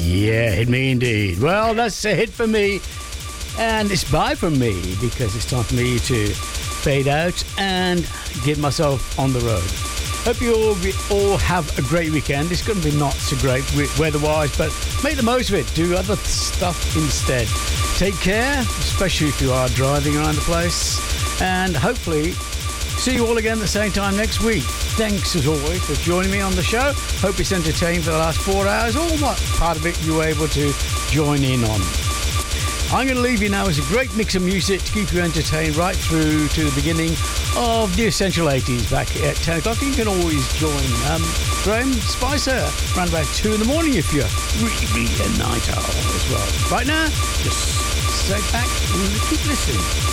Yeah, hit me indeed. Well, that's a hit for me, and it's bye from me, because it's time for me to fade out and get myself on the road. Hope you all have a great weekend. It's going to be not so great weather-wise, but make the most of it. Do other stuff instead. Take care, especially if you are driving around the place, and hopefully see you all again at the same time next week. Thanks as always for joining me on the show. Hope it's entertained for the last 4 hours, or what part of it you were able to join in on. I'm going to leave you now with a great mix of music to keep you entertained right through to the beginning of the Essential 80s back at 10 o'clock. You can always join Graham Spicer around about 2 in the morning if you're really a night owl as well. Right now, just sit back and keep listening.